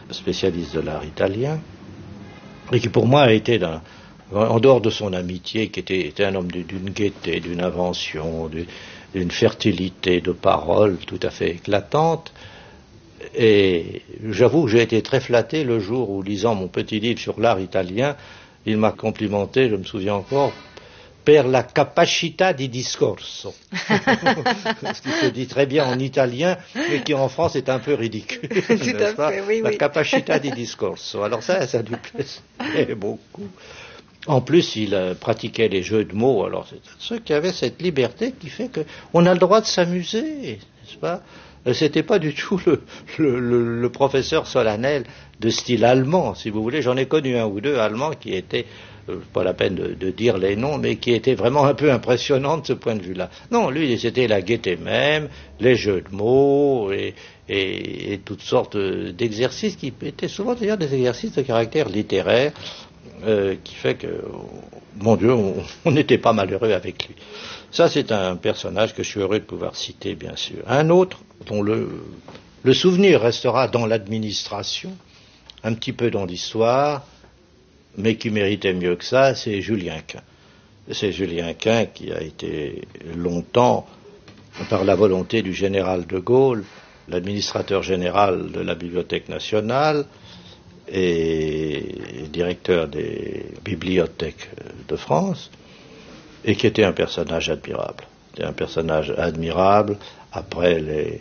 spécialiste de l'art italien, et qui pour moi a été, en dehors de son amitié, qui était un homme d'une gaieté, d'une invention, d'une fertilité de parole tout à fait éclatante. Et j'avoue que j'ai été très flatté le jour où, lisant mon petit livre sur l'art italien, il m'a complimenté, je me souviens encore, per la capacità di discorso. Ce qui se dit très bien en italien, mais qui en France est un peu ridicule. Tout à fait, oui, La oui. capacità di discorso. Alors ça lui plaisait beaucoup. En plus, il pratiquait les jeux de mots. Alors, c'est ceux qui avaient cette liberté qui fait qu'on a le droit de s'amuser, n'est-ce pas? C'était pas du tout le professeur solennel de style allemand, si vous voulez. J'en ai connu un ou deux allemands qui étaient, pas la peine de dire les noms, mais qui étaient vraiment un peu impressionnants de ce point de vue-là. Non, lui, c'était la gaieté même, les jeux de mots et toutes sortes d'exercices qui étaient souvent d'ailleurs des exercices de caractère littéraire, qui fait que, mon Dieu, on n'était pas malheureux avec lui. Ça, c'est un personnage que je suis heureux de pouvoir citer, bien sûr. Un autre, dont le souvenir restera dans l'administration, un petit peu dans l'histoire, mais qui méritait mieux que ça, c'est Julien Quint. C'est Julien Quint qui a été longtemps, par la volonté du général de Gaulle, l'administrateur général de la Bibliothèque nationale et directeur des bibliothèques de France, et qui était un personnage admirable. C'était un personnage admirable. Après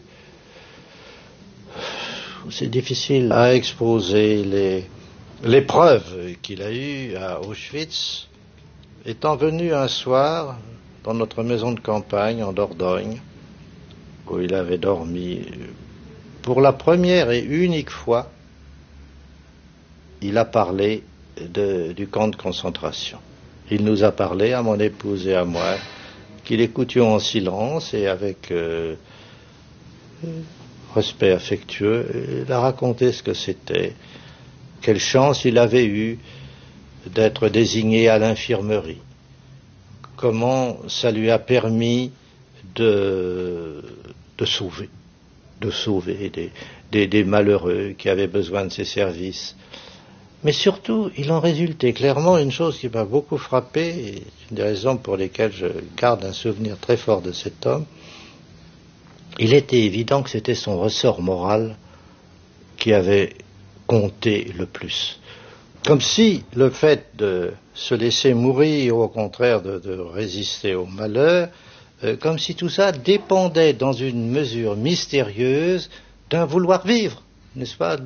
c'est difficile à exposer les preuves qu'il a eues à Auschwitz. Étant venu un soir dans notre maison de campagne en Dordogne, où il avait dormi, pour la première et unique fois, il a parlé du camp de concentration. Il nous a parlé, à mon épouse et à moi, qu'il écoutions en silence et avec respect affectueux. Il a raconté ce que c'était, quelle chance il avait eu d'être désigné à l'infirmerie, comment ça lui a permis de sauver des malheureux qui avaient besoin de ses services. Mais surtout, il en résultait clairement une chose qui m'a beaucoup frappé, et une des raisons pour lesquelles je garde un souvenir très fort de cet homme. Il était évident que c'était son ressort moral qui avait compté le plus. Comme si le fait de se laisser mourir, ou au contraire de résister au malheur, comme si tout ça dépendait dans une mesure mystérieuse d'un vouloir vivre, n'est-ce pas,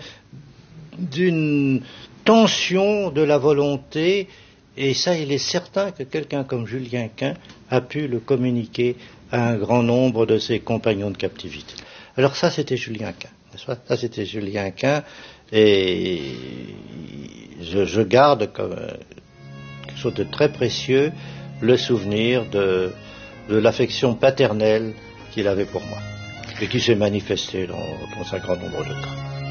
d'une tension de la volonté, et ça, il est certain que quelqu'un comme Julien Quint a pu le communiquer à un grand nombre de ses compagnons de captivité. Alors ça, c'était Julien Quint, n'est-ce pas? Ça, c'était Julien Quint, et je garde comme quelque chose de très précieux le souvenir de l'affection paternelle qu'il avait pour moi, et qui s'est manifestée dans un grand nombre de cas.